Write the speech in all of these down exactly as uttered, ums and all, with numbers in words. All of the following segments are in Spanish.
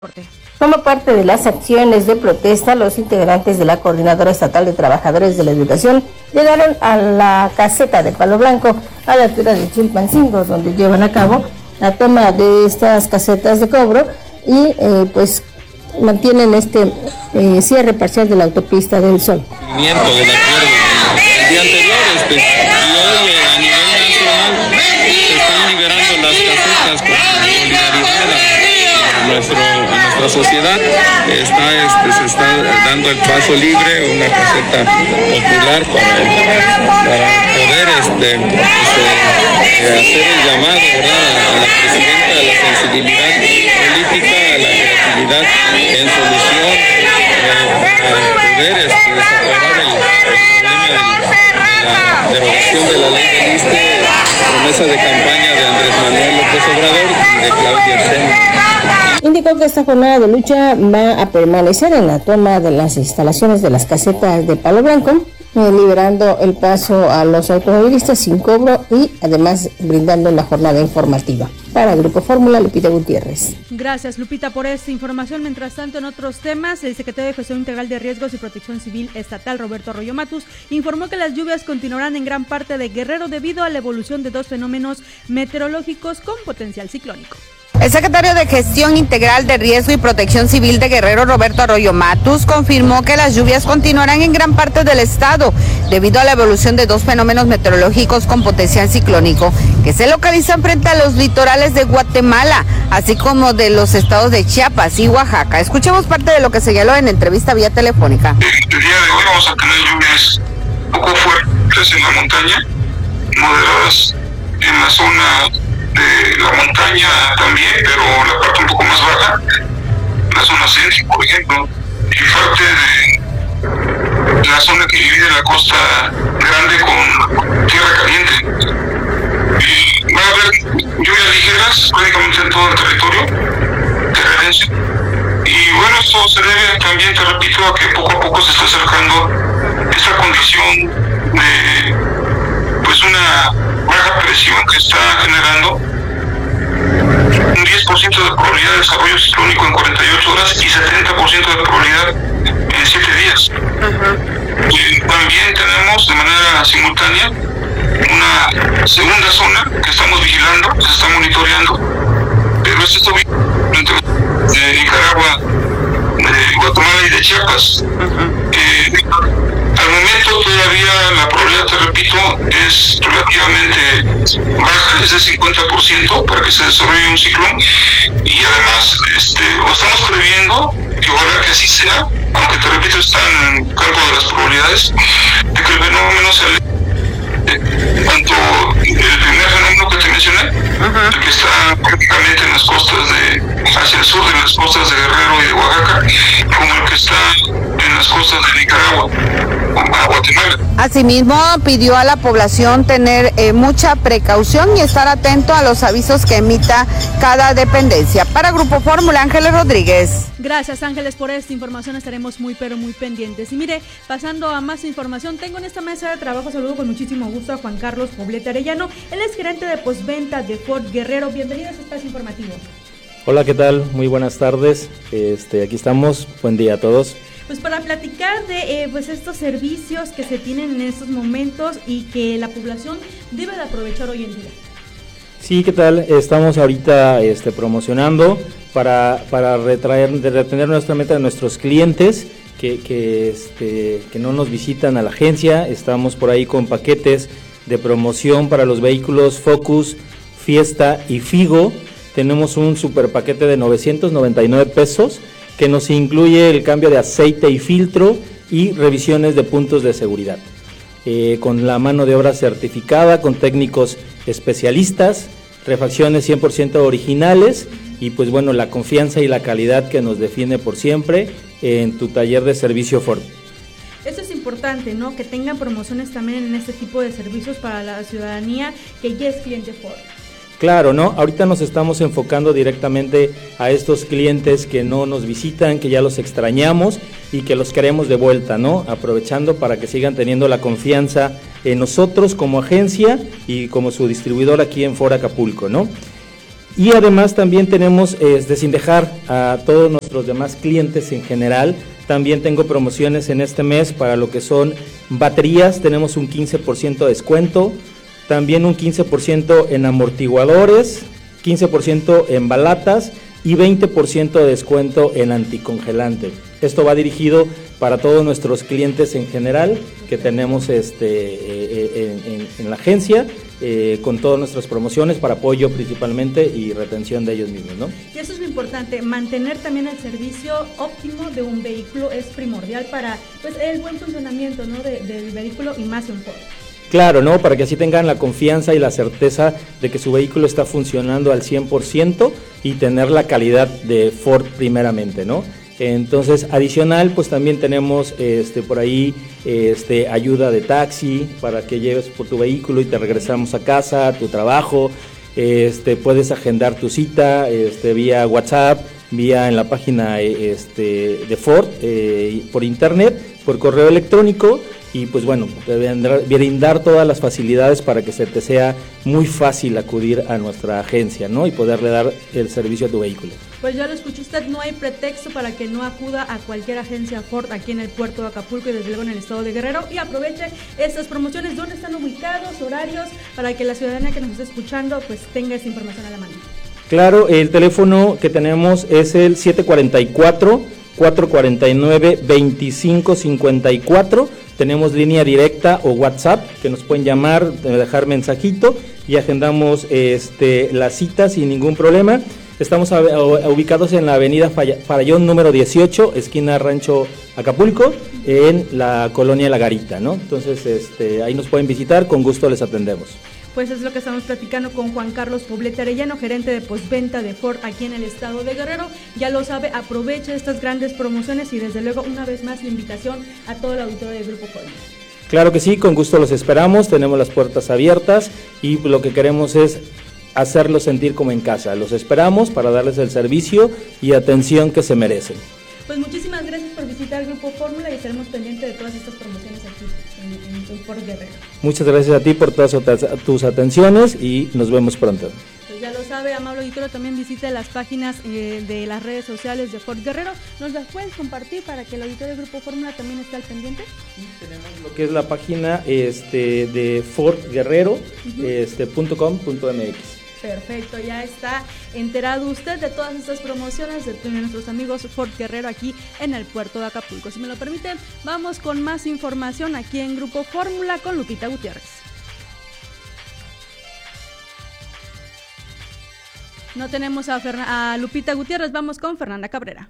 Como parte de las acciones de protesta, los integrantes de la Coordinadora Estatal de Trabajadores de la Educación llegaron a la caseta de Palo Blanco, a la altura de Chilpancingo, donde llevan a cabo la toma de estas casetas de cobro y eh, pues mantienen este eh, cierre parcial de la autopista del Sol. Del acuerdo el día anterior, este, y hoy eh, a nivel nacional se están liberando las casetas con solidaridad a, nuestro, a nuestra sociedad. Está, este, se está dando el paso libre, una caseta popular para, para poder este, este, hacer el llamado, ¿verdad?, a la presidenta, a la sensibilidad política, a la creatividad en solución, eh, a poder este, desahogar el, el problema de la derogación de la ley del ISSSTE, promesa de campaña de Andrés Manuel López Obrador y de Claudia Sheinbaum. Indicó que esta jornada de lucha va a permanecer en la toma de las instalaciones de las casetas de Palo Blanco, eh, liberando el paso a los automovilistas sin cobro y además brindando la jornada informativa. Para el Grupo Fórmula, Lupita Gutiérrez. Gracias, Lupita, por esta información. Mientras tanto, en otros temas, el secretario de Gestión Integral de Riesgos y Protección Civil Estatal, Roberto Arroyo Matus, informó que las lluvias continuarán en gran parte de Guerrero debido a la evolución de dos fenómenos meteorológicos con potencial ciclónico. El secretario de Gestión Integral de Riesgo y Protección Civil de Guerrero, Roberto Arroyo Matus, confirmó que las lluvias continuarán en gran parte del estado debido a la evolución de dos fenómenos meteorológicos con potencial ciclónico que se localizan frente a los litorales de Guatemala, así como de los estados de Chiapas y Oaxaca. Escuchemos parte de lo que señaló en entrevista vía telefónica. El día de hoy vamos a tener lluvias poco fuertes en la montaña, moderadas en la zona de la montaña también, pero la parte un poco más baja, la zona céntrica, por ejemplo, y parte de la zona que divide la costa grande con tierra caliente. Y va a haber lluvias ligeras prácticamente en todo el territorio terrenense. Y bueno, esto se debe también, te repito, a que poco a poco se está acercando esta condición de pues una baja presión que está generando un diez por ciento de probabilidad de desarrollo ciclónico en cuarenta y ocho horas y setenta por ciento de probabilidad en siete días. Uh-huh. Y también tenemos de manera simultánea una segunda zona que estamos vigilando, que se está monitoreando, pero es esto de Nicaragua, de Guatemala y de Chiapas. Uh-huh. Eh, Al momento todavía la probabilidad, te repito, es relativamente baja, es de cincuenta por ciento para que se desarrolle un ciclón, y además este, lo estamos previendo, y ojalá que así sea, aunque te repito está en cálculo de las probabilidades, de que el fenómeno se aleje, tanto el primer fenómeno que te mencioné, uh-huh, el que está prácticamente en las costas de, hacia el sur de las costas de Guerrero y de Oaxaca, como el que está en las costas de Nicaragua, a Guatemala. Asimismo, pidió a la población tener eh, mucha precaución y estar atento a los avisos que emita cada dependencia. Para Grupo Fórmula, Ángeles Rodríguez. Gracias, Ángeles, por esta información. Estaremos muy, pero muy pendientes. Y mire, pasando a más información, tengo en esta mesa de trabajo, saludo con muchísimo gusto a Juan Carlos Poblete Arellano. Él es gerente de postventa de Ford Guerrero. Bienvenido a este espacio informativo. Hola, ¿qué tal? Muy buenas tardes. Este, aquí estamos. Buen día a todos. Pues para platicar de eh, pues estos servicios que se tienen en estos momentos y que la población debe de aprovechar hoy en día. Sí, ¿qué tal? Estamos ahorita este, promocionando para, para retraer, de retener nuevamente a nuestros clientes que, que, este, que no nos visitan a la agencia. Estamos por ahí con paquetes de promoción para los vehículos Focus, Fiesta y Figo. Tenemos un super paquete de novecientos noventa y nueve pesos que nos incluye el cambio de aceite y filtro y revisiones de puntos de seguridad. Eh, con la mano de obra certificada, con técnicos especialistas, refacciones cien por ciento originales y pues bueno, la confianza y la calidad que nos define por siempre en tu taller de servicio Ford. Esto es importante, ¿no? Que tengan promociones también en este tipo de servicios para la ciudadanía que ya es cliente Ford. Claro, ¿no? Ahorita nos estamos enfocando directamente a estos clientes que no nos visitan, que ya los extrañamos y que los queremos de vuelta, ¿no? Aprovechando para que sigan teniendo la confianza en nosotros como agencia y como su distribuidor aquí en Ford Acapulco, ¿no? Y además también tenemos, este, sin dejar a todos nuestros demás clientes en general, también tengo promociones en este mes para lo que son baterías, tenemos un quince por ciento de descuento, también un quince por ciento en amortiguadores, quince por ciento en balatas y veinte por ciento de descuento en anticongelante. Esto va dirigido para todos nuestros clientes en general que tenemos este, eh, en, en, en la agencia, eh, con todas nuestras promociones para apoyo principalmente y retención de ellos mismos, ¿no? Y eso es lo importante, mantener también el servicio óptimo de un vehículo es primordial para pues el buen funcionamiento, ¿no?, de, del vehículo y más en Ford. Claro, ¿no? Para que así tengan la confianza y la certeza de que su vehículo está funcionando al cien por ciento y tener la calidad de Ford primeramente, ¿no? Entonces, adicional, pues también tenemos este por ahí este ayuda de taxi para que lleves por tu vehículo y te regresamos a casa, a tu trabajo. Este puedes agendar tu cita este vía WhatsApp, vía en la página este de Ford, eh, por internet, por correo electrónico. Y pues bueno, te brindar, brindar todas las facilidades para que se te sea muy fácil acudir a nuestra agencia, ¿no? Y poderle dar el servicio a tu vehículo. Pues ya lo escuchó usted, no hay pretexto para que no acuda a cualquier agencia Ford aquí en el puerto de Acapulco y desde luego en el estado de Guerrero, y aproveche estas promociones, dónde están ubicados, horarios, para que la ciudadanía que nos está escuchando pues tenga esa información a la mano. Claro, el teléfono que tenemos es el siete cuatro cuatro, cuatro cuatro nueve, dos cinco cinco cuatro. Tenemos línea directa o WhatsApp que nos pueden llamar, dejar mensajito y agendamos este, la cita sin ningún problema. Estamos a, a, ubicados en la avenida Farallón número dieciocho, esquina Rancho Acapulco, en la colonia La Garita, ¿no? Entonces este, ahí nos pueden visitar, con gusto les atendemos. Pues es lo que estamos platicando con Juan Carlos Poblete Arellano, gerente de postventa de Ford aquí en el estado de Guerrero. Ya lo sabe, aproveche estas grandes promociones y desde luego una vez más la invitación a todo el auditorio del Grupo Ford. Claro que sí, con gusto los esperamos, tenemos las puertas abiertas y lo que queremos es hacerlos sentir como en casa. Los esperamos para darles el servicio y atención que se merecen. Pues muchísimas gracias por visitar el Grupo Fórmula y estaremos pendientes de todas estas promociones aquí en, en, en Ford Guerrero. Muchas gracias a ti por todas tus atenciones y nos vemos pronto. Pues ya lo sabe, amable auditorio, también visite las páginas eh, de las redes sociales de Ford Guerrero. ¿Nos las puedes compartir para que el auditorio del Grupo Fórmula también esté al pendiente? Sí, tenemos lo que es la página este, de Ford Guerrero, uh-huh. este, punto com punto m x. Perfecto, ya está enterado usted de todas estas promociones de nuestros amigos Ford Guerrero aquí en el puerto de Acapulco. Si me lo permiten, vamos con más información aquí en Grupo Fórmula con Lupita Gutiérrez. No tenemos a, Ferna- a Lupita Gutiérrez, vamos con Fernanda Cabrera.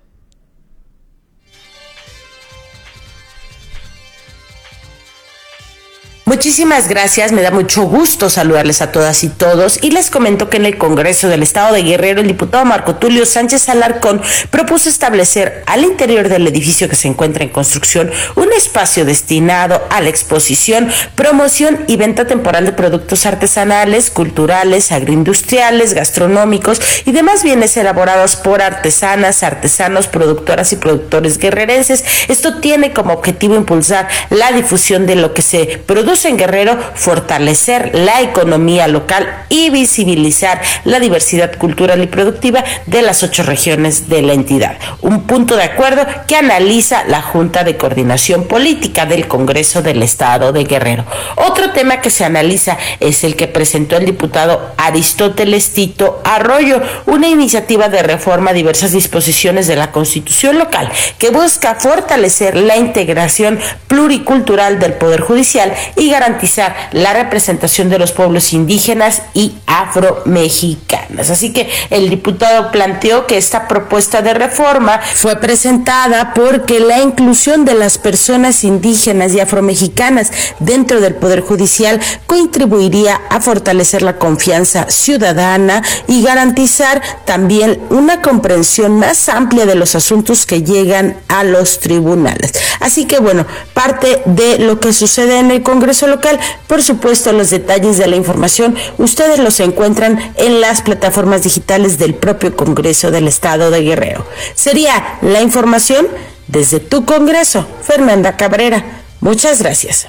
Muchísimas gracias, me da mucho gusto saludarles a todas y todos y les comento que en el Congreso del Estado de Guerrero el diputado Marco Tulio Sánchez Alarcón propuso establecer al interior del edificio que se encuentra en construcción un espacio destinado a la exposición, promoción y venta temporal de productos artesanales, culturales, agroindustriales, gastronómicos y demás bienes elaborados por artesanas, artesanos, productoras y productores guerrerenses. Esto tiene como objetivo impulsar la difusión de lo que se produce en Guerrero, fortalecer la economía local y visibilizar la diversidad cultural y productiva de las ocho regiones de la entidad. Un punto de acuerdo que analiza la Junta de Coordinación Política del Congreso del Estado de Guerrero. Otro tema que se analiza es el que presentó el diputado Aristóteles Tito Arroyo, una iniciativa de reforma a diversas disposiciones de la Constitución local que busca fortalecer la integración pluricultural del Poder Judicial y garantizar la representación de los pueblos indígenas y afromexicanos. Así que el diputado planteó que esta propuesta de reforma fue presentada porque la inclusión de las personas indígenas y afromexicanas dentro del Poder Judicial contribuiría a fortalecer la confianza ciudadana y garantizar también una comprensión más amplia de los asuntos que llegan a los tribunales. Así que bueno, parte de lo que sucede en el Congreso local, por supuesto los detalles de la información ustedes los encuentran en las plataformas digitales del propio Congreso del Estado de Guerrero. Sería la información desde tu Congreso, Fernanda Cabrera. Muchas gracias.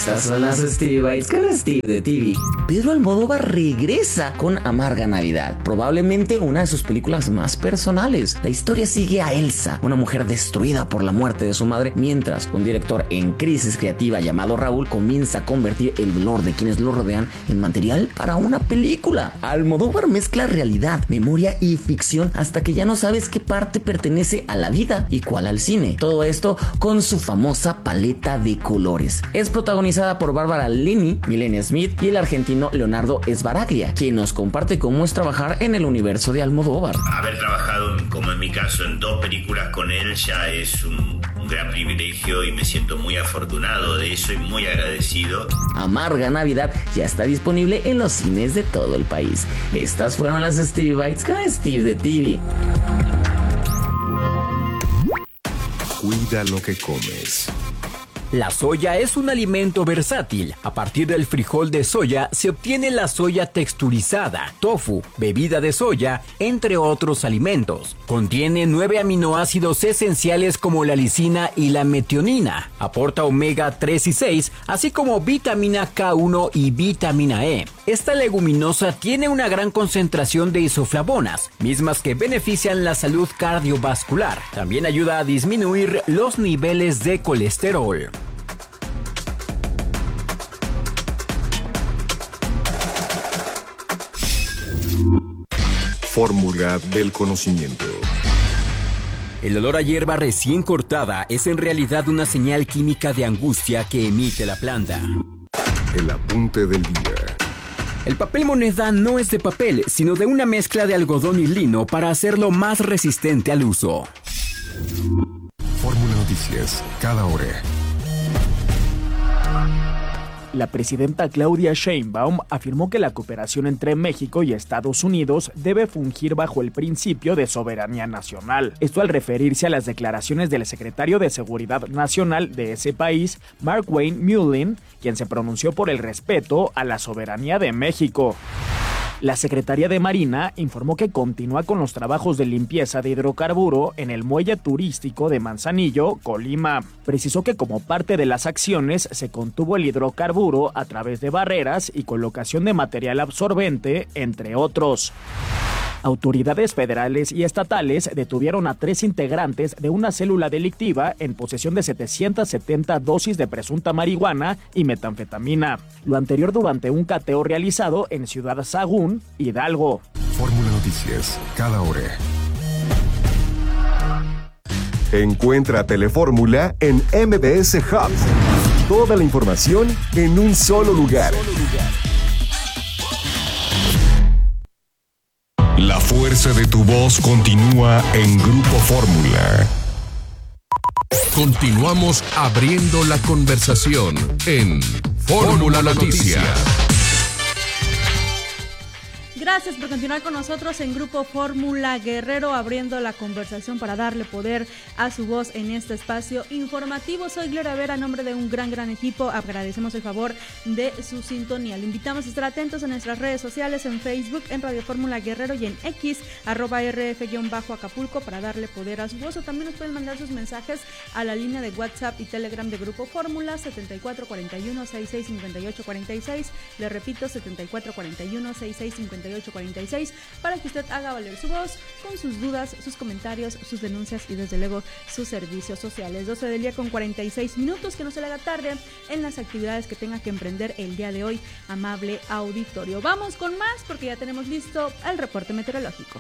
Estas son las Stevie Bites con Steve de T V. Pedro Almodóvar regresa con Amarga Navidad, probablemente una de sus películas más personales. La historia sigue a Elsa, una mujer destruida por la muerte de su madre, mientras un director en crisis creativa llamado Raúl comienza a convertir el dolor de quienes lo rodean en material para una película. Almodóvar mezcla realidad, memoria y ficción hasta que ya no sabes qué parte pertenece a la vida y cuál al cine. Todo esto con su famosa paleta de colores. Es protagonizada por Bárbara Leni, Milena Smith y el argentino Leonardo Sbaraglia, quien nos comparte cómo es trabajar en el universo de Almodóvar. Haber trabajado, como en mi caso, en dos películas con él ya es un, un gran privilegio y me siento muy afortunado de eso y muy agradecido. Amarga Navidad ya está disponible en los cines de todo el país. Estas fueron las Stevie Bites con Steve de T V. Cuida lo que comes. La soya es un alimento versátil. A partir del frijol de soya se obtiene la soya texturizada, tofu, bebida de soya, entre otros alimentos. Contiene nueve aminoácidos esenciales como la lisina y la metionina. Aporta omega tres y seis, así como vitamina K uno y vitamina E. Esta leguminosa tiene una gran concentración de isoflavonas, mismas que benefician la salud cardiovascular. También ayuda a disminuir los niveles de colesterol. Fórmula del conocimiento. El olor a hierba recién cortada es en realidad una señal química de angustia que emite la planta. El apunte del día. El papel moneda no es de papel, sino de una mezcla de algodón y lino para hacerlo más resistente al uso. Fórmula Noticias, cada hora. La presidenta Claudia Sheinbaum afirmó que la cooperación entre México y Estados Unidos debe fungir bajo el principio de soberanía nacional. Esto al referirse a las declaraciones del secretario de Seguridad Nacional de ese país, Mark Wayne Mullen, quien se pronunció por el respeto a la soberanía de México. La Secretaría de Marina informó que continúa con los trabajos de limpieza de hidrocarburo en el muelle turístico de Manzanillo, Colima. Precisó que como parte de las acciones se contuvo el hidrocarburo a través de barreras y colocación de material absorbente, entre otros. Autoridades federales y estatales detuvieron a tres integrantes de una célula delictiva en posesión de setecientas setenta dosis de presunta marihuana y metanfetamina. Lo anterior durante un cateo realizado en Ciudad Sagún, Hidalgo. Fórmula Noticias, cada hora. Encuentra Telefórmula en M B S Hubs. Toda la información en un solo lugar. La fuerza de tu voz continúa en Grupo Fórmula. Continuamos abriendo la conversación en Fórmula Noticias. Gracias por continuar con nosotros en Grupo Fórmula Guerrero, abriendo la conversación para darle poder a su voz en este espacio informativo. Soy Gloria Vera, a nombre de un gran, gran equipo. Agradecemos el favor de su sintonía. Le invitamos a estar atentos en nuestras redes sociales, en Facebook, en Radio Fórmula Guerrero y en X, arroba R F-Acapulco, para darle poder a su voz. O también nos pueden mandar sus mensajes a la línea de WhatsApp y Telegram de Grupo Fórmula, setenta y cuatro cuarenta y uno, sesenta y seis cincuenta y ocho cuarenta y seis. Le repito, setenta y cuatro cuarenta y uno, sesenta y seis cincuenta y ocho cuarenta y seis, para que usted haga valer su voz con sus dudas, sus comentarios, sus denuncias y desde luego sus servicios sociales. doce del día con cuarenta y seis minutos, que no se le haga tarde en las actividades que tenga que emprender el día de hoy, amable auditorio. Vamos con más porque ya tenemos listo el reporte meteorológico.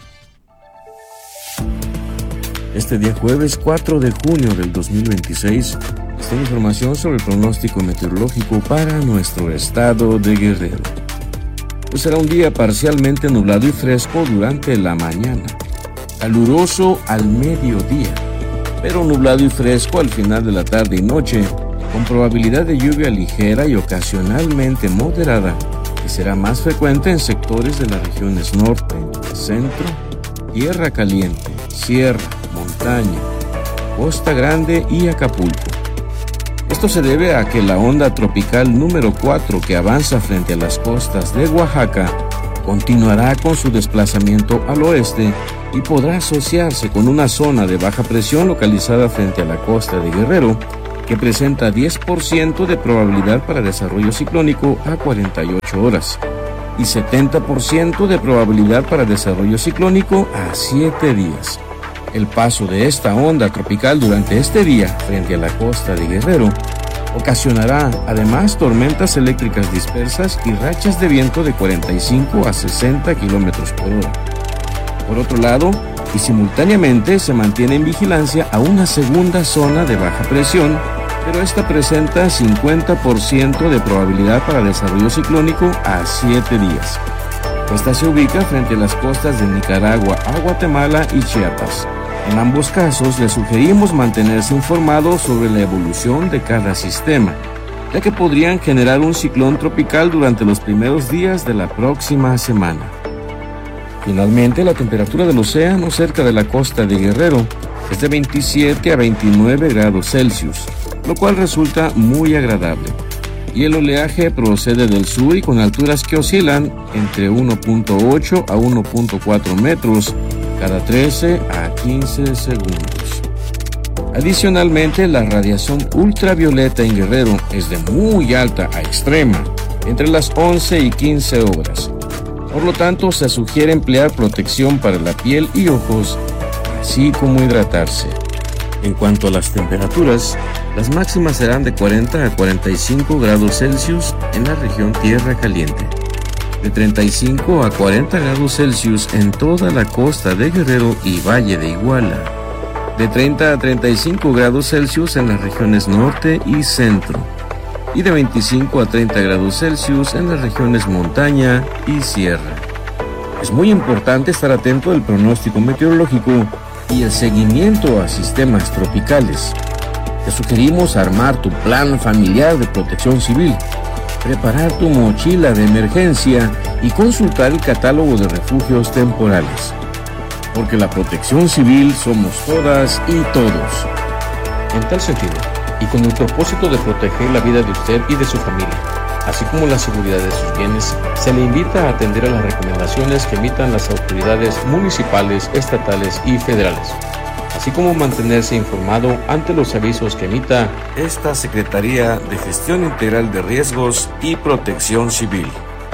Este día jueves cuatro de junio del dos mil veintiséis está información sobre el pronóstico meteorológico para nuestro estado de Guerrero. Pues será un día parcialmente nublado y fresco durante la mañana, caluroso al mediodía, pero nublado y fresco al final de la tarde y noche, con probabilidad de lluvia ligera y ocasionalmente moderada, que será más frecuente en sectores de las regiones norte, centro, Tierra Caliente, Sierra, Montaña, Costa Grande y Acapulco. Esto se debe a que la onda tropical número cuatro, que avanza frente a las costas de Oaxaca, continuará con su desplazamiento al oeste y podrá asociarse con una zona de baja presión localizada frente a la costa de Guerrero, que presenta diez por ciento de probabilidad para desarrollo ciclónico a cuarenta y ocho horas y setenta por ciento de probabilidad para desarrollo ciclónico a siete días. El paso de esta onda tropical durante este día frente a la costa de Guerrero ocasionará además tormentas eléctricas dispersas y rachas de viento de cuarenta y cinco a sesenta kilómetros por hora. Por otro lado, y simultáneamente se mantiene en vigilancia a una segunda zona de baja presión, pero esta presenta cincuenta por ciento de probabilidad para desarrollo ciclónico a siete días. Esta se ubica frente a las costas de Nicaragua, a Guatemala y Chiapas. En ambos casos, le sugerimos mantenerse informado sobre la evolución de cada sistema, ya que podrían generar un ciclón tropical durante los primeros días de la próxima semana. Finalmente, la temperatura del océano cerca de la costa de Guerrero es de veintisiete a veintinueve grados Celsius, lo cual resulta muy agradable. Y el oleaje procede del sur y con alturas que oscilan entre uno punto ocho a uno punto cuatro metros cada trece a quince segundos. Adicionalmente, la radiación ultravioleta en Guerrero es de muy alta a extrema, entre las once y quince horas. Por lo tanto, se sugiere emplear protección para la piel y ojos, así como hidratarse. En cuanto a las temperaturas, las máximas serán de cuarenta a cuarenta y cinco grados Celsius en la región Tierra Caliente, de treinta y cinco a cuarenta grados Celsius en toda la costa de Guerrero y Valle de Iguala, de treinta a treinta y cinco grados Celsius en las regiones norte y centro, y de veinticinco a treinta grados Celsius en las regiones montaña y sierra. Es muy importante estar atento al pronóstico meteorológico y el seguimiento a sistemas tropicales. Te sugerimos armar tu plan familiar de protección civil, preparar tu mochila de emergencia y consultar el catálogo de refugios temporales. Porque la protección civil somos todas y todos. En tal sentido, y con el propósito de proteger la vida de usted y de su familia, así como la seguridad de sus bienes, se le invita a atender a las recomendaciones que emitan las autoridades municipales, estatales y federales, así como mantenerse informado ante los avisos que emita esta Secretaría de Gestión Integral de Riesgos y Protección Civil.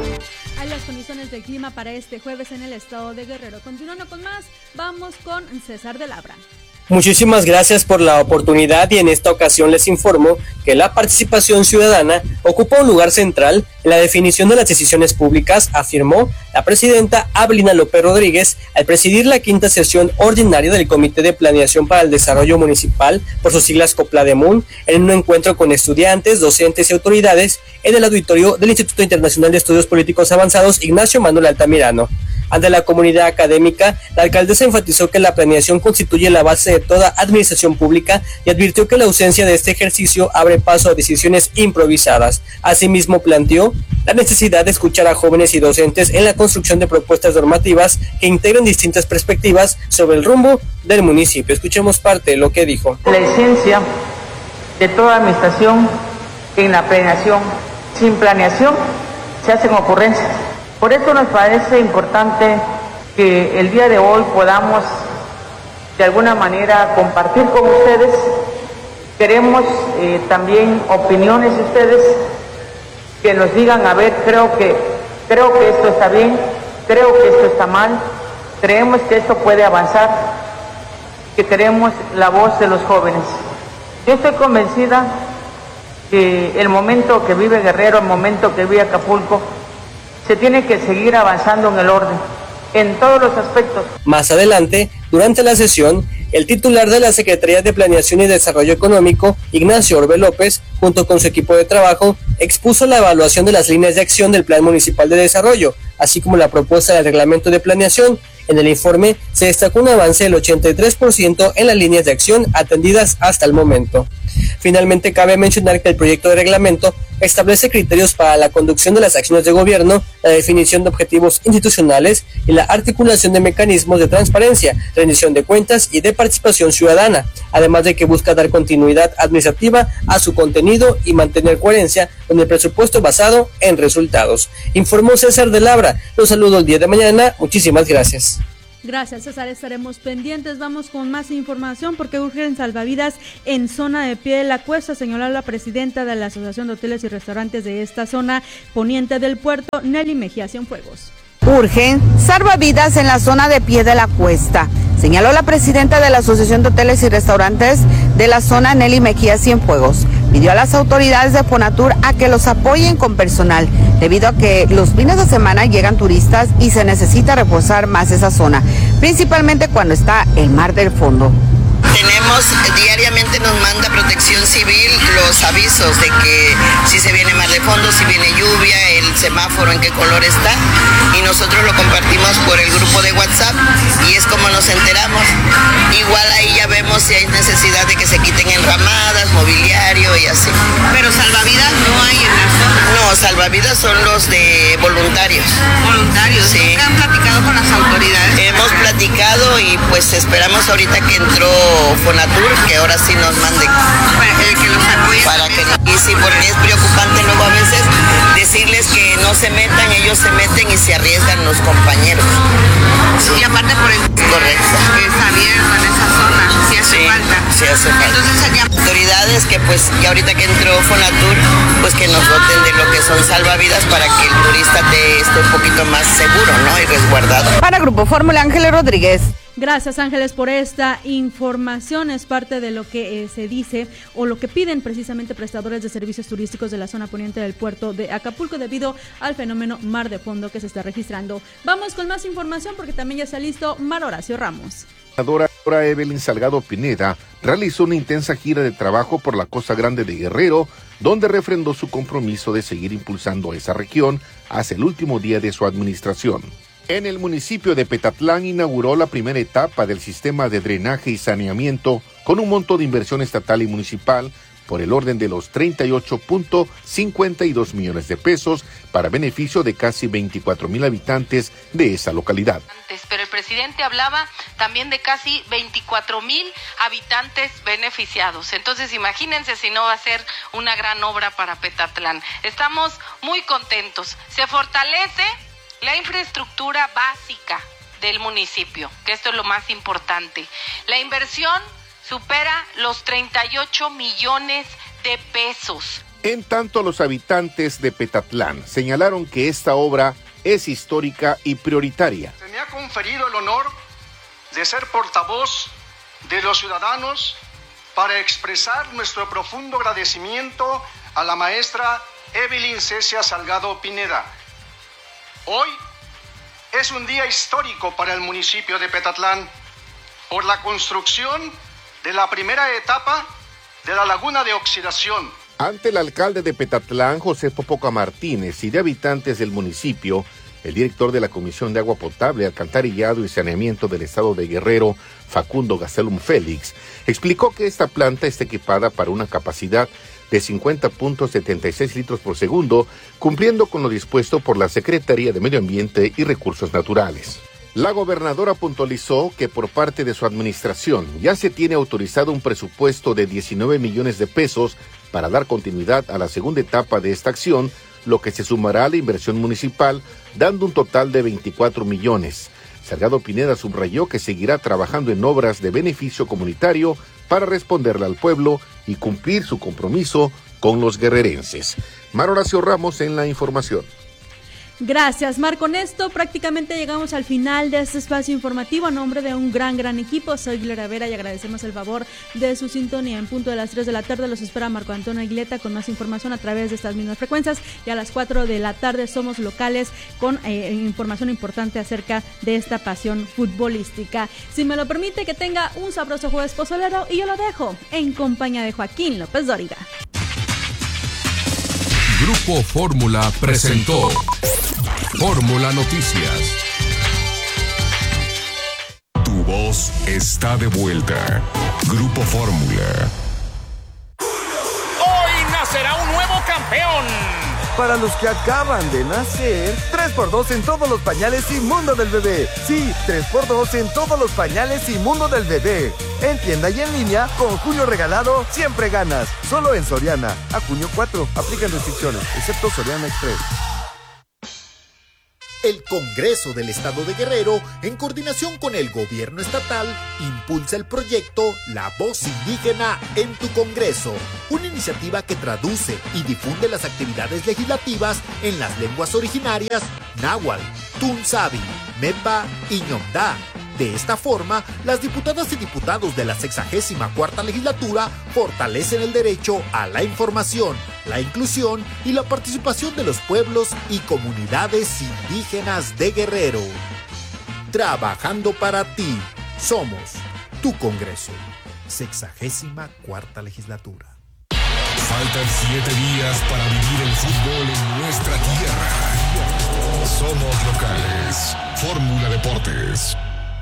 Hay las condiciones del clima para este jueves en el estado de Guerrero. Continuando con más, vamos con César de Labra. Muchísimas gracias por la oportunidad y en esta ocasión les informo que la participación ciudadana ocupa un lugar central en la definición de las decisiones públicas, afirmó la presidenta Abelina López Rodríguez al presidir la quinta sesión ordinaria del Comité de Planeación para el Desarrollo Municipal, por sus siglas COPLADEMUN, en un encuentro con estudiantes, docentes y autoridades en el auditorio del Instituto Internacional de Estudios Políticos Avanzados Ignacio Manuel Altamirano. Ante la comunidad académica, la alcaldesa enfatizó que la planeación constituye la base de toda administración pública y advirtió que la ausencia de este ejercicio abre paso a decisiones improvisadas. Asimismo, planteó la necesidad de escuchar a jóvenes y docentes en la construcción de propuestas normativas que integren distintas perspectivas sobre el rumbo del municipio. Escuchemos parte de lo que dijo. La esencia de toda administración en la planeación. Sin planeación se hacen ocurrencias. Por eso nos parece importante que el día de hoy podamos de alguna manera compartir con ustedes. Queremos eh, también opiniones de ustedes que nos digan, a ver, creo que, creo que esto está bien, creo que esto está mal, creemos que esto puede avanzar, que queremos la voz de los jóvenes. Yo estoy convencida que el momento que vive Guerrero, el momento que vive Acapulco, se tiene que seguir avanzando en el orden, en todos los aspectos. Más adelante, durante la sesión, el titular de la Secretaría de Planeación y Desarrollo Económico, Ignacio Orbe López, junto con su equipo de trabajo, expuso la evaluación de las líneas de acción del Plan Municipal de Desarrollo, así como la propuesta del reglamento de planeación. En el informe se destacó un avance del ochenta y tres por ciento en las líneas de acción atendidas hasta el momento. Finalmente, cabe mencionar que el proyecto de reglamento establece criterios para la conducción de las acciones de gobierno, la definición de objetivos institucionales y la articulación de mecanismos de transparencia, rendición de cuentas y de participación ciudadana, además de que busca dar continuidad administrativa a su contenido y mantener coherencia con el presupuesto basado en resultados. Informó César de Labra. Los saludo el día de mañana. Muchísimas gracias. Gracias, César, estaremos pendientes. Vamos con más información porque urgen salvavidas en zona de Pie de la Cuesta, señaló la presidenta de la Asociación de Hoteles y Restaurantes de esta zona poniente del puerto, Nelly Mejía Cienfuegos. Urgen salvavidas en la zona de Pie de la Cuesta, señaló la presidenta de la Asociación de Hoteles y Restaurantes de la zona, Nelly Mejía Cienfuegos. Pidió a las autoridades de Fonatur a que los apoyen con personal, debido a que los fines de semana llegan turistas y se necesita reforzar más esa zona, principalmente cuando está el mar del fondo. Tenemos, diariamente nos manda Protección Civil los avisos de que si se viene mar de fondo, si viene lluvia, el semáforo en qué color está, y nosotros lo compartimos por el grupo de WhatsApp y es como nos enteramos. Igual ahí ya vemos si hay necesidad de que se quiten enramadas, mobiliario y así. Pero salvavidas no hay en la zona. No, salvavidas son los de voluntarios. Voluntarios, sí. ¿Nunca han platicado con las autoridades? Hemos platicado y pues esperamos ahorita que entró Fonatur, que ahora sí nos manden para que, que los apoyen para que y sí, porque es preocupante luego a veces decirles que no se metan, ellos se meten y se arriesgan los compañeros. Sí. Y aparte por el correcto es abierto en esa zona, si hace sí, falta. Sí hace falta. Entonces allá autoridades que pues que ahorita que entró Fonatur, pues que nos doten de lo que son salvavidas para que el turista te esté un poquito más seguro, ¿no? Y resguardado. Para Grupo Fórmula, Ángeles Rodríguez. Gracias, Ángeles, por esta información. Es parte de lo que eh, se dice o lo que piden precisamente prestadores de servicios turísticos de la zona poniente del puerto de Acapulco debido al fenómeno mar de fondo que se está registrando. Vamos con más información porque también ya está listo Mar Horacio Ramos. La gobernadora Evelyn Salgado Pineda realizó una intensa gira de trabajo por la Costa Grande de Guerrero, donde refrendó su compromiso de seguir impulsando a esa región hasta el último día de su administración. En el municipio de Petatlán inauguró la primera etapa del sistema de drenaje y saneamiento con un monto de inversión estatal y municipal por el orden de los treinta y ocho punto cincuenta y dos millones de pesos para beneficio de casi veinticuatro mil habitantes de esa localidad. Pero el presidente hablaba también de casi veinticuatro mil habitantes beneficiados. Entonces imagínense si no va a ser una gran obra para Petatlán. Estamos muy contentos. Se fortalece la infraestructura básica del municipio, que esto es lo más importante. La inversión supera los treinta y ocho millones de pesos. En tanto, los habitantes de Petatlán señalaron que esta obra es histórica y prioritaria. Se me ha conferido el honor de ser portavoz de los ciudadanos para expresar nuestro profundo agradecimiento a la maestra Evelyn Cecia Salgado Pineda. Hoy es un día histórico para el municipio de Petatlán por la construcción de la primera etapa de la laguna de oxidación. Ante el alcalde de Petatlán, José Popoca Martínez, y de habitantes del municipio, el director de la Comisión de Agua Potable, Alcantarillado y Saneamiento del Estado de Guerrero, Facundo Gastelum Félix, explicó que esta planta está equipada para una capacidad de cincuenta punto setenta y seis litros por segundo, cumpliendo con lo dispuesto por la Secretaría de Medio Ambiente y Recursos Naturales. La gobernadora puntualizó que por parte de su administración ya se tiene autorizado un presupuesto de diecinueve millones de pesos para dar continuidad a la segunda etapa de esta acción, lo que se sumará a la inversión municipal, dando un total de veinticuatro millones. Salgado Pineda subrayó que seguirá trabajando en obras de beneficio comunitario para responderle al pueblo y cumplir su compromiso con los guerrerenses. Mar Horacio Ramos en la información. Gracias, Mar. Con esto prácticamente llegamos al final de este espacio informativo. A nombre de un gran, gran equipo, soy Gloria Vera y agradecemos el favor de su sintonía. En punto de las tres de la tarde los espera Marco Antonio Aguileta con más información a través de estas mismas frecuencias. Y a las cuatro de la tarde somos locales con eh, información importante acerca de esta pasión futbolística. Si me lo permite, que tenga un sabroso jueves pozolero y yo lo dejo en compañía de Joaquín López Dóriga. Grupo Fórmula presentó Fórmula Noticias. Tu voz está de vuelta. Grupo Fórmula. Hoy nacerá un nuevo campeón. Para los que acaban de nacer, tres por dos en todos los pañales y mundo del bebé. Sí, tres por dos en todos los pañales y mundo del bebé. En tienda y en línea, con junio regalado, siempre ganas. Solo en Soriana. A junio cuatro, aplican restricciones, excepto Soriana Express. el Congreso del Estado de Guerrero, en coordinación con el gobierno estatal, impulsa el proyecto La Voz Indígena en tu Congreso, una iniciativa que traduce y difunde las actividades legislativas en las lenguas originarias náhuatl, tunzavi, mepa y ñomdá. De esta forma, las diputadas y diputados de la sexagésima cuarta legislatura fortalecen el derecho a la información, la inclusión y la participación de los pueblos y comunidades indígenas de Guerrero. Trabajando para ti, somos tu Congreso. Sexagésima cuarta legislatura. Faltan siete días para vivir el fútbol en nuestra tierra. Somos locales. Fórmula Deportes.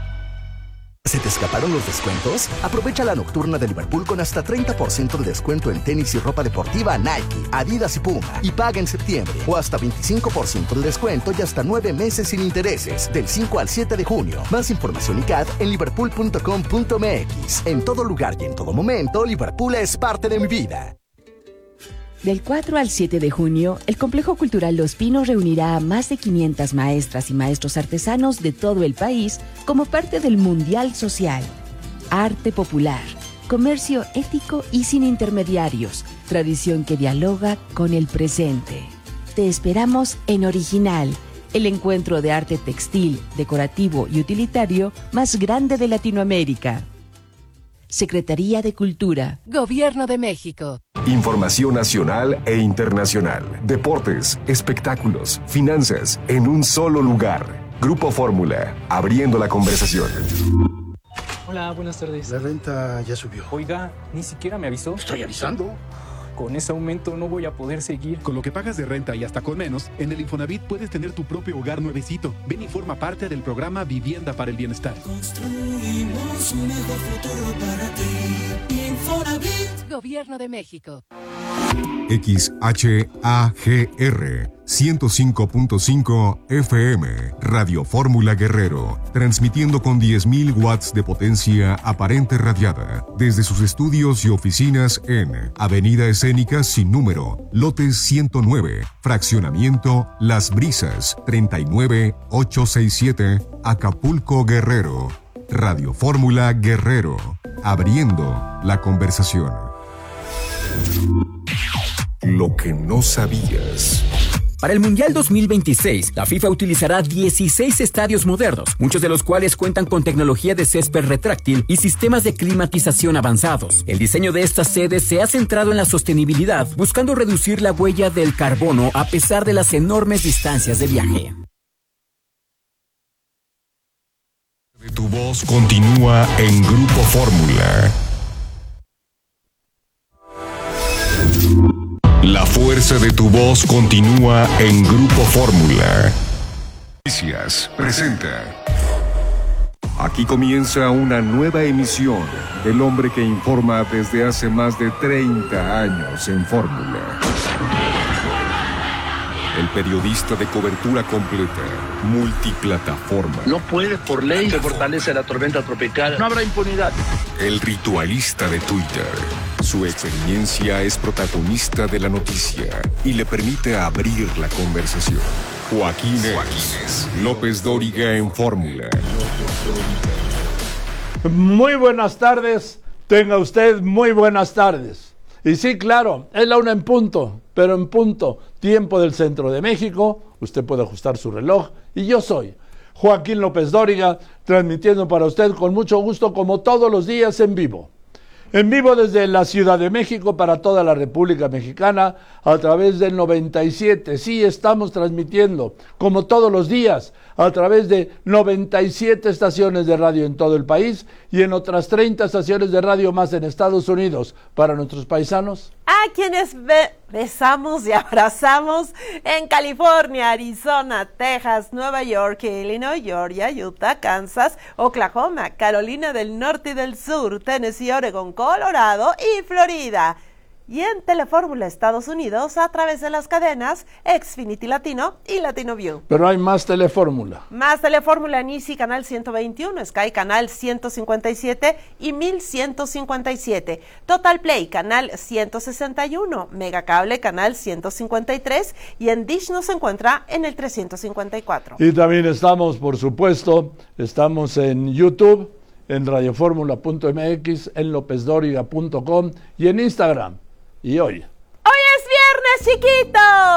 ¿Se te escaparon los descuentos? Aprovecha la nocturna de Liverpool con hasta treinta por ciento de descuento en tenis y ropa deportiva Nike, Adidas y Puma. Y paga en septiembre. O hasta veinticinco por ciento de descuento y hasta nueve meses sin intereses. Del cinco al siete de junio. Más información y C A D en liverpool punto com punto m x. En todo lugar y en todo momento, Liverpool es parte de mi vida. Del cuatro al siete de junio, el Complejo Cultural Los Pinos reunirá a más de quinientas maestras y maestros artesanos de todo el país como parte del Mundial Social. Arte popular, comercio ético y sin intermediarios, tradición que dialoga con el presente. Te esperamos en Original, el encuentro de arte textil, decorativo y utilitario más grande de Latinoamérica. Secretaría de Cultura, Gobierno de México. Información nacional e internacional, deportes, espectáculos, finanzas, en un solo lugar. Grupo Fórmula, abriendo la conversación. Hola, buenas tardes. La renta ya subió. Oiga, ni siquiera me avisó. Estoy avisando. Con ese aumento no voy a poder seguir. Con lo que pagas de renta y hasta con menos, en el Infonavit puedes tener tu propio hogar nuevecito. Ven y forma parte del programa Vivienda para el Bienestar. Construimos un mejor futuro para ti. Infonavit. Gobierno de México. X H A G R ciento cinco punto cinco F M, Radio Fórmula Guerrero, transmitiendo con diez mil watts de potencia aparente radiada desde sus estudios y oficinas en Avenida Escénica sin número, lote ciento nueve, fraccionamiento Las Brisas, treinta y nueve ochocientos sesenta y siete, Acapulco, Guerrero. Radio Fórmula Guerrero, abriendo la conversación. Lo que no sabías. Para el Mundial dos mil veintiséis, la FIFA utilizará dieciséis estadios modernos, muchos de los cuales cuentan con tecnología de césped retráctil y sistemas de climatización avanzados. El diseño de estas sedes se ha centrado en la sostenibilidad, buscando reducir la huella del carbono a pesar de las enormes distancias de viaje. Tu voz continúa en Grupo Fórmula. La fuerza de tu voz continúa en Grupo Fórmula. Noticias presenta. Aquí comienza una nueva emisión del hombre que informa desde hace más de treinta años en Fórmula. El periodista de cobertura completa, multiplataforma. No puede, por ley, se fortalece la tormenta tropical. No habrá impunidad. El ritualista de Twitter. Su experiencia es protagonista de la noticia y le permite abrir la conversación. Joaquín Es, López Dóriga en Fórmula. Muy buenas tardes, tenga usted muy buenas tardes. Y sí, claro, es la una en punto, pero en punto, tiempo del centro de México, usted puede ajustar su reloj, y yo soy Joaquín López Dóriga, transmitiendo para usted con mucho gusto como todos los días en vivo. En vivo desde la Ciudad de México para toda la República Mexicana a través del noventa y siete. Sí, estamos transmitiendo como todos los días a través de noventa y siete estaciones de radio en todo el país y en otras treinta estaciones de radio más en Estados Unidos para nuestros paisanos. A quienes be- besamos y abrazamos en California, Arizona, Texas, Nueva York, Illinois, Georgia, Utah, Kansas, Oklahoma, Carolina del Norte y del Sur, Tennessee, Oregon, Colorado y Florida. y en Telefórmula Estados Unidos a través de las cadenas Xfinity Latino y Latino View. Pero hay más Telefórmula. Más Telefórmula en Easy, canal ciento veintiuno, Sky, canal ciento cincuenta y siete y mil ciento cincuenta y siete. Total Play, canal ciento sesenta y uno, Megacable, canal ciento cincuenta y tres y en Dish nos encuentra en el trescientos cincuenta y cuatro. Y también estamos, por supuesto, estamos en YouTube, en radioformula punto m x, en lopez dóriga punto com y en Instagram. Y hoy. ¡Hoy es viernes, chiquitos!